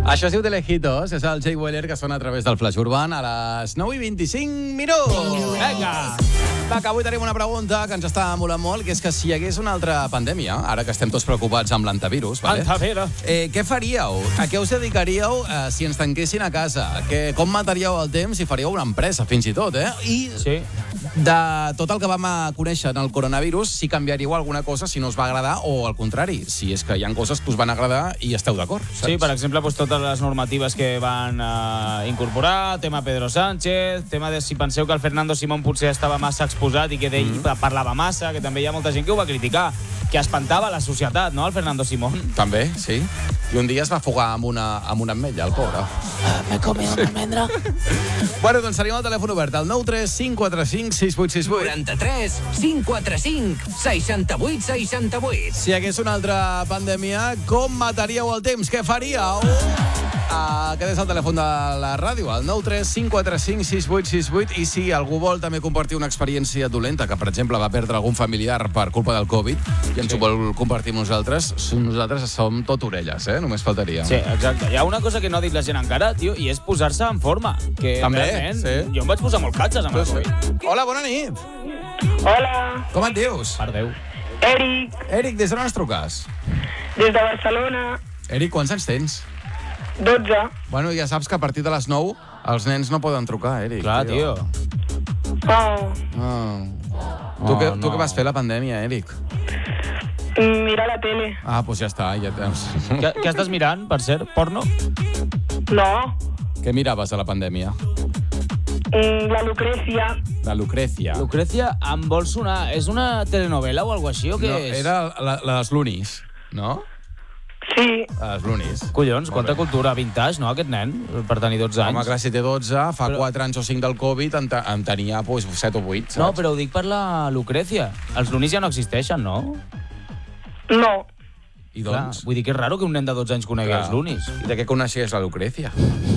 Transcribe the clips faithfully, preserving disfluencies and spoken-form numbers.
Això es diu Telejitos, és el Jay Wheeler que sona a través del Flash Urban a les nou i vint-i-cinc minuts. Vinga! Va, que avui tenim una pregunta que ens està molant molt, que és que si hi hagués una altra pandèmia, ara que estem tots preocupats amb l'antivirus, vale? eh, què faríeu? A què us dedicaríeu eh, si ens tanquessin a casa? Que, com mataríeu el temps si faríeu una empresa, fins i tot, eh? I sí. de tot el que vam a conèixer en el coronavirus, si canviaríeu alguna cosa si no us va agradar o al contrari, si és que hi ha coses que us van agradar i esteu d'acord. Sí, per exemple, pues, totes les normatives que van uh, incorporar, tema Pedro Sánchez, tema de si penseu que el Fernando Simón potser estava massa exposat i que d'ell mm. parlava massa, que també hi ha molta gent que ho va criticar, que espantava la societat, no, el Fernando Simón? També, sí. I un dia es va fugar amb una, amb una ametlla, el pobre. Uh, me he comido una almendra. Bueno, doncs tenim el telèfon obert, el nou tres cinc quatre cinc sis vuit sis vuit. noranta-tres cinc quatre cinc seixanta-vuit seixanta-vuit. Si hi hagués una altra pandèmia, com mataríeu el temps? Què faríeu? Uh, aquest és el telèfon de la ràdio, el nou tres cinc quatre cinc sis vuit sis vuit. I si algú vol també compartir una experiència dolenta, que per exemple va perdre algun familiar per culpa del Covid, i ens sí. ho vol compartir amb nosaltres, nosaltres som tot orelles, eh? Només faltaria. Sí, exacte. Hi ha una cosa que no ha dit la gent encara, tio, i és posar-se en forma. Que també, realment, sí. Jo em vaig posar molt catxes amb el Covid. Hola, bona nit. Hola. Com et dius? Per Déu. Eric. Eric, des d'on ens truques? Des de Barcelona. Eric, quants anys tens? dotze. Bueno, ja saps que a partir de les nou els nens no poden trucar, Eric. Clar, tio. Oh. Oh. Tu, Oh, què, no. tu què vas fer a la pandèmia, Eric? Mirar la tele. Ah, doncs ja està, ja tens. Què, què estàs mirant, per cert? Porno? No. Què miraves a la pandèmia? Mm, La Lucrecia. La Lucrecia. Lucrecia, em vol sonar... És una telenovela o alguna així, o què No, és? era la, la dels Lunis, no? Sí. La dels Lunis. Collons, Molt quanta bé. cultura, vintage, no, aquest nen, per tenir dotze anys. Home, clar, si té dotze, fa Però- quatre anys o cinc del Covid, en, te- en tenia pues, set o vuit, saps? No, però ho dic per la Lucrecia. Els lunis ja no existeixen, no? No. I Clar, doncs? vull dir que és raro que un nen de dotze anys conegui Clar. els lunis. I de què coneixies la Lucrecia?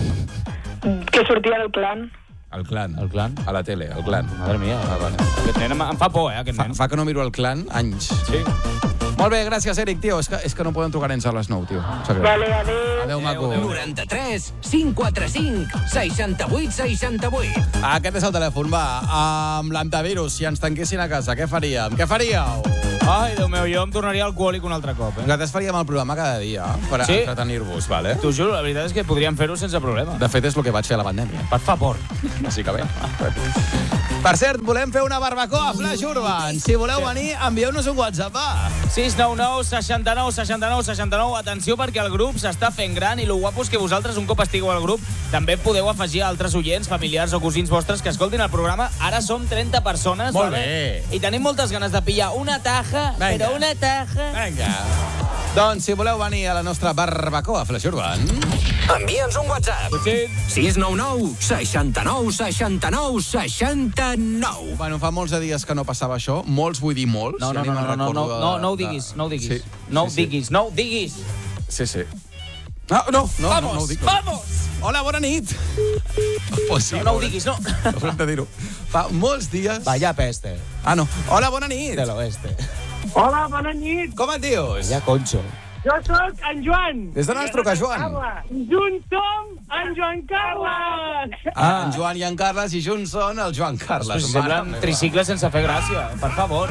Que sortia del clan. El clan. El clan? A la tele, el clan. Madre mia, Ah, vale. aquest nen em, em fa por, eh, aquest Fa, nen. fa que no miro el clan anys. Sí. Molt bé, gràcies, Eric, tio. És que, és que no poden trucar nens a les nou, tio. Sap greu. Vale, adéu. Adéu, maco. noranta-tres cinc quatre cinc seixanta-vuit seixanta-vuit. Aquest és el telèfon, va. Amb l'antivirus, si ens tanquessin a casa, què faríem? Què faríeu? Ai, Déu meu, jo em tornaria alcohòlic un altre cop, eh? Nosaltres faríem el programa cada dia per Sí? entretenir-vos, vale? T'ho juro, la veritat és que podríem fer-ho sense problema. De fet, és el que vaig fer a la pandèmia. Per favor. Bàsicament. Per cert, volem fer una barbacoa a Flash Urban. Si voleu venir, envieu-nos un WhatsApp, va. sis nou nou seixanta-nou seixanta-nou seixanta-nou. Atenció, perquè el grup s'està fent gran i lo guapo és que vosaltres, un cop estigueu al grup, també podeu afegir altres oients, familiars o cosins vostres que escoltin el programa. Ara som trenta persones. Molt vale? bé. I tenim moltes ganes de pillar una taja, Vinga. però una taja... Vinga. Doncs, si voleu venir a la nostra barbacoa a Flash Urban... Envia'ns un WhatsApp. Sí. sis nou nou seixanta-nou seixanta-nou seixanta-nou. Bueno, fa molts de dies que no passava això. Molts, vull dir molts. No, no, Ja ni no, me'n no, no, recordo no, de- no, no ho de- diguis, no ho diguis. Sí, No ho sí, sí. diguis, no ho diguis. Sí, sí. Ah, no, no, Vamos, no, no ho dic. vamos! Hola, bona nit. Pues sí, No, no ho diguis, no. No hem de dir-ho. Fa molts dies... Vaya peste Ah, no. Hola, bona nit. de l'oeste. Hola, bona nit. Com et dius? Vaya concho. Jo sóc en Joan. Des d'on ens truca, Joan? Junts som en Joan Carles. Ah, en Joan i en Carles, i junts són el Joan Carles. Pues Mare semblen meva. tricicles sense fer gràcia, per favor.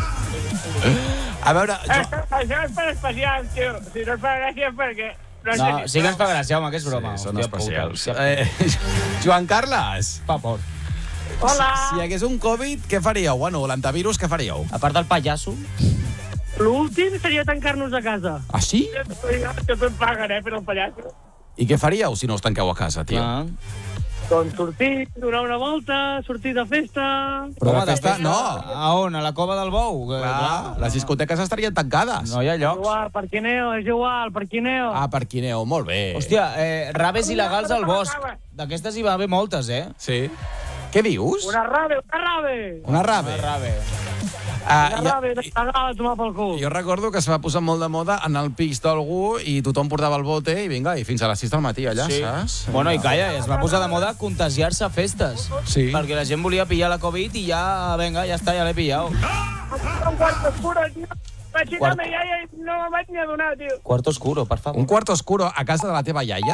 A veure... Jo... Això és per especial, tio. Si no es fa gràcia perquè... No, sí que ens fa gràcia, home, que és broma. Sí, són Hòstia especials. puta, Eh, Joan Carles, Per favor. Hola. si hi hagués un Covid, què faríeu? Bueno, l'antivirus, què faríeu? A part del pallasso... L'últim seria tancar-nos a casa. Ah, sí? Que tot paguen, eh, per el pallasso. I què faríeu si no us tanqueu a casa, tio? Ah. Doncs sortir, donar una volta, sortir de festa... Però Home, de festa, no. A on? A la cova del bou? Que, Clar, les discoteques estarien tancades. No hi ha llocs. Igual, parquineo, és igual, parquineo. Ah, per Quineo, molt bé. Hòstia, eh, raves il·legals al bosc. D'aquestes hi va haver moltes, eh? Sí. Què dius? Una rave, una rave. Una rave. Una rave. Ah, Una ja- rave, de cagar a tomar pel cul. Jo recordo que es va posar molt de moda en el pis d'algú i tothom portava el bote i vinga, i fins a les sis del matí allà, Sí. saps? Bueno, i calla, es va posar de moda contagiar-se a festes. Sí. Perquè la gent volia pillar la Covid i ja, venga, ja està, ja l'he pillat. Un quart oscuro, tio. Vaig anar Quart- amb ella i no me'n vaig ni adonar, tio. Cuarto oscuro, per favor. Un cuarto oscuro a casa de la teva iaia?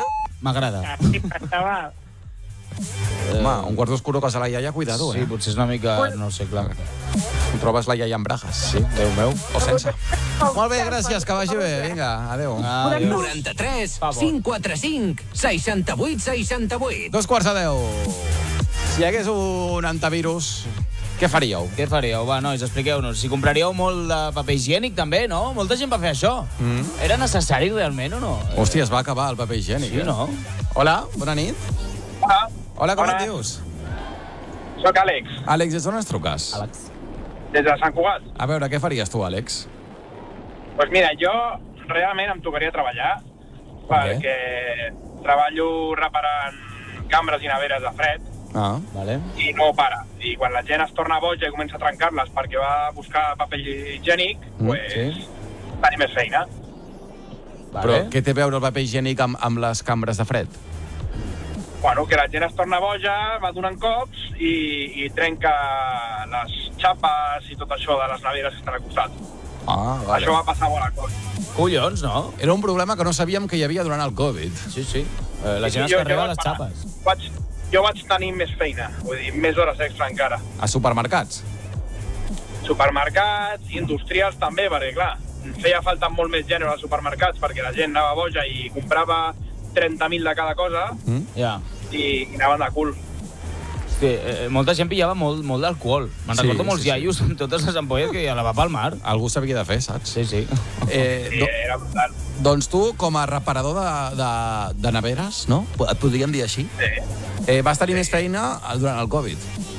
M'agrada. Aquí passava... Home, un quart d'oscuro a casa la iaia, cuidado, Sí, eh? potser és una mica... No sé, clar. Trobes la iaia amb bragues. Sí, Déu meu. O sense. Molt bé, gràcies, que vagi bé. Vinga, adéu. Adiós. noranta-tres, Favor. cinc quatre cinc, seixanta-vuit, seixanta-vuit. Dos quarts de deu. Si hi hagués un antivirus, què faríeu? Què faríeu? Va, nois, expliqueu-nos. Si compraríeu molt de paper higiènic, també, no? Molta gent va fer això. Mm. Era necessari realment o no? Hòstia, es va acabar el paper higiènic, Sí, eh? no? Hola, bona nit. Hola, Hola, com Bona. et dius? soc Àlex, Àlex, des d'on ens truques? Àlex. des de Sant Cugat. A veure, què faries tu, Àlex? Doncs pues mira, jo realment em tocaria treballar, perquè treballo reparant cambres i neveres de fred, Ah, Vale. i no para. I quan la gent es torna boja i comença a trencar-les perquè va a buscar paper higiènic, Mm, pues, sí. tenim més feina. Vale. però què té a veure el paper higiènic amb, amb les cambres de fred? Bueno, que la gent es torna boja, va donant cops i, i trenca les xapes i tot això de les neveres que estan al costat. Ah, Vale. Això va passar molt a cos. Collons, no? Era un problema que no sabíem que hi havia durant el Covid. Sí, sí. Eh, la gent es Jo- carrega jo les vaig parar. xapes. Vaig, jo vaig tenir més feina, vull dir, més hores extra encara. A supermercats. Supermercats, industrials també, perquè clar, feia falta molt més gènere als supermercats perquè la gent anava boja i comprava trenta mil de cada cosa Mm? Ja. i, i anaven de cul. Hosti, eh, molta gent pillava molt, molt d'alcohol. Me'n Sí, recordo molts sí, sí. iaios amb totes les ampolles que ja la va pel mar. Algú s'havia de fer, saps? Sí, sí. Eh, Sí, do, era brutal. doncs tu, com a reparador de, de, de neveres, no? Et podríem dir així? Sí, Eh, vas tenir més feina durant el Covid.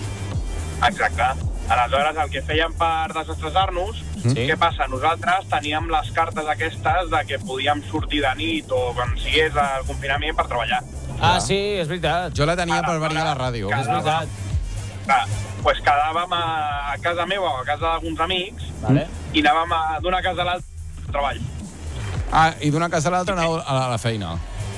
exacte. Aleshores, el que fèiem per desestressar-nos, Sí. què passa? Nosaltres teníem les cartes aquestes de que podíem sortir de nit o quan sigués el confinament per treballar. Ah, sí, és veritat. Jo la tenia Ara, per venir a la ràdio. ara, És veritat. Clar, doncs quedàvem a, a casa meva o a casa d'alguns amics Vale. i anàvem a- d'una casa a l'altra a treball. Ah, i d'una casa a l'altra anàveu a la, a la feina.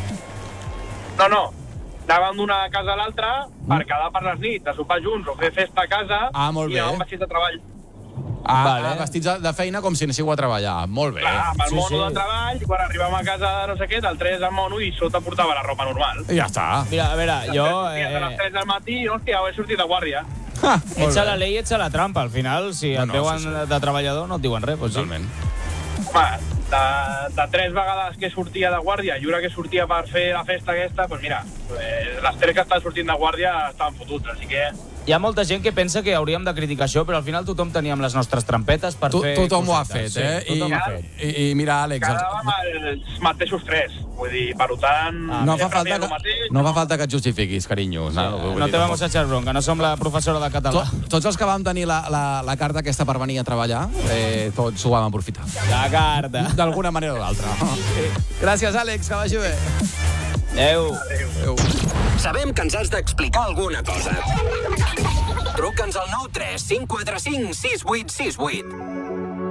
No, no. Anàvem d'una casa a l'altra per quedar per les nits, a sopar junts o fer festa a casa. Ah, molt bé. I anàvem vestits de treball. Ah, Vale. ah, vestits de- de feina com si anéssiu a treballar. Molt bé. Clar, amb el Sí, mono sí. de treball, i quan arribàvem a casa de no sé què, te'l trees al mono i sota portava la ropa normal. I ja està. Mira, a veure, jo... Sorties a les Eh, tres del matí i, hòstia, he sortit de guàrdia. Ah, ets a la llei, ets a la trampa. Al final, si No, et no, veuen sí, sí. de treballador, no et diuen res. Doncs sí. Totalment. Home, de, de tres vegades que sortia de guàrdia i una que sortia per fer la festa aquesta, doncs mira, eh, les tres que estan sortint de guàrdia estaven fotuts, així que... Hi ha molta gent que pensa que hauríem de criticar això, però al final tothom teníem les nostres trampetes per Tu, fer... tothom ho ha cosetes. fet, eh? Sí, tothom I, ho ha fet. i, I mira, Àlex, Quedàvem els mateixos tres, vull dir, per tant... Ah, no fa, sempre falta feien el que, mateix. no fa falta que et justifiquis, carinyo. No, vull No dir, te vamos tampoc. a echar bronca, no som la professora de català. To, tots els que vam tenir la, la, la carta aquesta per venir a treballar, eh, tots ho vam aprofitar. La carta. D'alguna manera o d'altra. Gràcies, Àlex, que vagi bé. Adéu. Adéu. Sabem que ens has d'explicar alguna cosa. Truca'ns al nou tres cinc quatre cinc sis vuit sis vuit.